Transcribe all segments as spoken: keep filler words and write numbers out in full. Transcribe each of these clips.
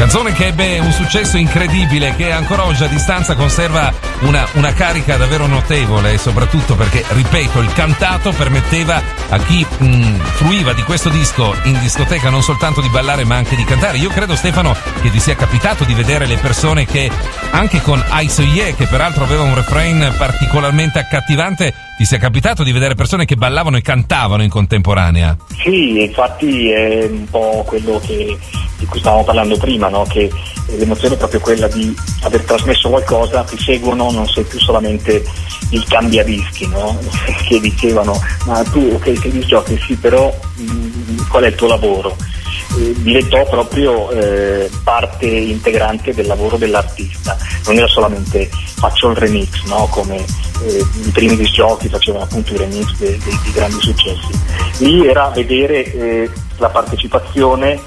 Canzone che ebbe un successo incredibile, che ancora oggi a distanza conserva una, una carica davvero notevole, e soprattutto perché, ripeto, il cantato permetteva a chi mh, fruiva di questo disco in discoteca non soltanto di ballare ma anche di cantare. Io credo, Stefano, che ti sia capitato di vedere le persone che, anche con I So Yeah, che peraltro aveva un refrain particolarmente accattivante, ti sia capitato di vedere persone che ballavano e cantavano in contemporanea? Sì, infatti è un po' quello che, di cui stavamo parlando prima, no? Che l'emozione è proprio quella di aver trasmesso qualcosa, ti seguono, non sei più solamente il cambiadischi, no? Che dicevano, ma tu ok sei disc jockey, sì, però mh, qual è il tuo lavoro? Eh, diventò proprio eh, parte integrante del lavoro dell'artista, non era solamente faccio il remix, no? Come eh, i primi disc jockey facevano appunto i remix dei, dei, dei grandi successi. Lì era vedere eh, la partecipazione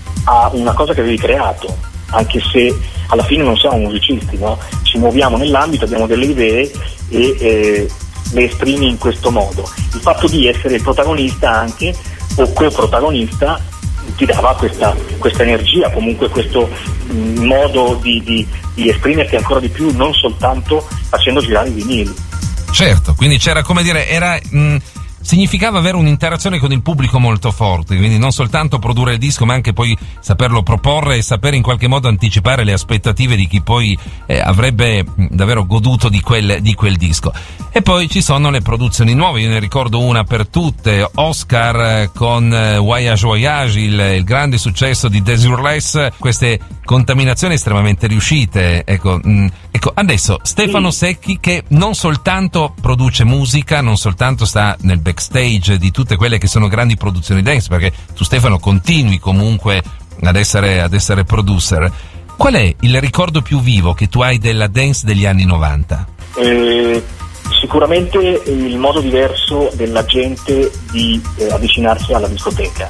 a una cosa che avevi creato, anche se alla fine non siamo musicisti, no? Ci muoviamo nell'ambito, abbiamo delle idee e eh, le esprimi in questo modo. Il fatto di essere il protagonista anche o coprotagonista ti dava questa, questa energia, comunque questo mh, modo di, di, di esprimerti ancora di più, non soltanto facendo girare i vinili. Certo, quindi c'era, come dire, era mh, significava avere un'interazione con il pubblico molto forte, quindi non soltanto produrre il disco ma anche poi saperlo proporre e sapere in qualche modo anticipare le aspettative di chi poi eh, avrebbe mh, davvero goduto di quel, di quel disco. E poi ci sono le produzioni nuove, io ne ricordo una per tutte, Oscar con Voyage Voyage, il, il grande successo di Desireless, queste contaminazioni estremamente riuscite. Ecco, mh, ecco, adesso Stefano Secchi, che non soltanto produce musica, non soltanto sta nel backstage di tutte quelle che sono grandi produzioni dance, perché tu, Stefano, continui comunque ad essere, ad essere producer. Qual è il ricordo più vivo che tu hai della dance degli anni novanta? Eh... Sicuramente il modo diverso della gente di eh, avvicinarsi alla discoteca,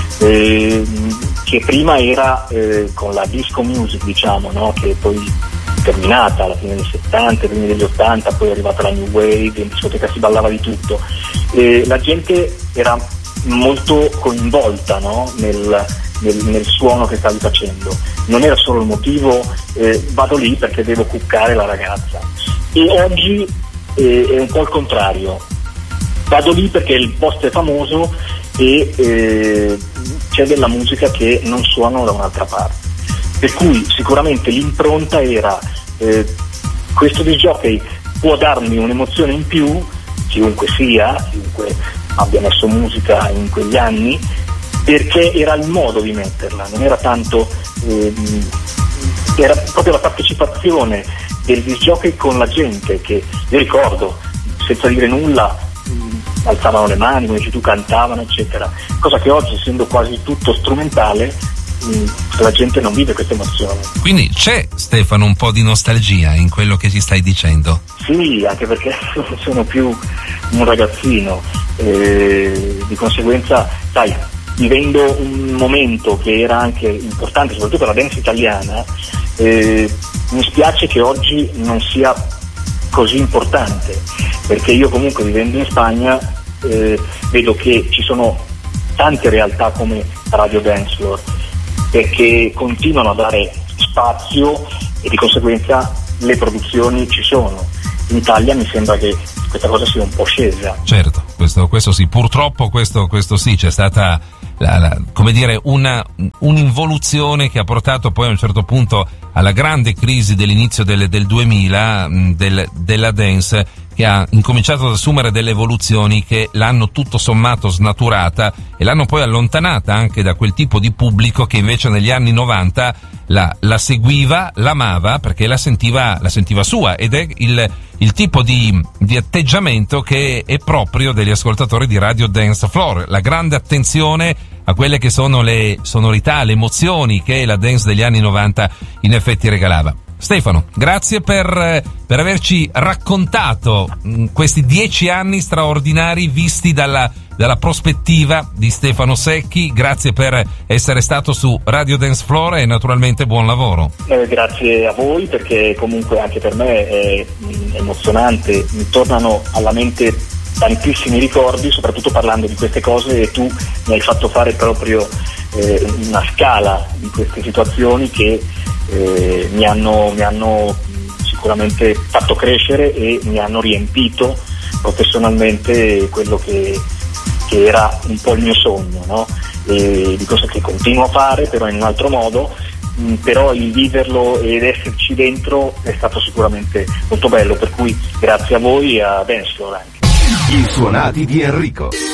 eh, che prima era eh, con la disco music, diciamo, no? Che poi terminata alla fine degli settanta, primi degli ottanta, poi è arrivata la new wave, in discoteca si ballava di tutto, eh, la gente era molto coinvolta, no? nel, nel, nel suono che stavi facendo, non era solo il motivo eh, vado lì perché devo cuccare la ragazza. E oggi Eh, è un po' il contrario, vado lì perché il posto è famoso e eh, c'è della musica che non suona da un'altra parte, per cui sicuramente l'impronta era eh, questo disc jockey può darmi un'emozione in più, chiunque sia, chiunque abbia messo musica in quegli anni, perché era il modo di metterla, non era tanto eh, era proprio la partecipazione del disc jockey con la gente, che io ricordo senza dire nulla mh, alzavano le mani, come dici tu, cantavano eccetera, cosa che oggi, essendo quasi tutto strumentale, mh, la gente non vive questa emozione. Quindi c'è, Stefano, un po' di nostalgia in quello che ci stai dicendo? Sì, anche perché non sono più un ragazzino, e di conseguenza, sai, vivendo un momento che era anche importante soprattutto per la dance italiana, eh, mi spiace che oggi non sia così importante, perché io comunque, vivendo in Spagna, eh, vedo che ci sono tante realtà come Radio Dance Floor, perché continuano a dare spazio e di conseguenza le produzioni ci sono. In Italia mi sembra che questa cosa sia un po' scesa. Certo, questo, questo sì, purtroppo questo, questo sì, c'è stata la, la, come dire, una, un'involuzione che ha portato poi a un certo punto alla grande crisi dell'inizio del, del duemila del, della dance, che ha incominciato ad assumere delle evoluzioni che l'hanno tutto sommato snaturata e l'hanno poi allontanata anche da quel tipo di pubblico che invece negli anni novanta la, la seguiva, l'amava perché la sentiva, la sentiva sua, ed è il, il tipo di, di atteggiamento che è proprio degli ascoltatori di Radio Dance Floor, la grande attenzione a quelle che sono le sonorità, le emozioni che la dance degli anni novanta in effetti regalava. Stefano, grazie per, per averci raccontato mh, questi dieci anni straordinari visti dalla, dalla prospettiva di Stefano Secchi. Grazie per essere stato su Radio Dance Floor e naturalmente buon lavoro. Eh, grazie a voi, perché comunque anche per me è mh, emozionante, mi tornano alla mente tantissimi ricordi, soprattutto parlando di queste cose, e tu mi hai fatto fare proprio eh, una scala di queste situazioni che eh, mi hanno, mi hanno sicuramente fatto crescere e mi hanno riempito professionalmente quello che, che era un po' il mio sogno, no? E di cosa che continuo a fare però in un altro modo, mh, però il viverlo ed esserci dentro è stato sicuramente molto bello, per cui grazie a voi e a Dancefloor anche. I suonati di Enrico.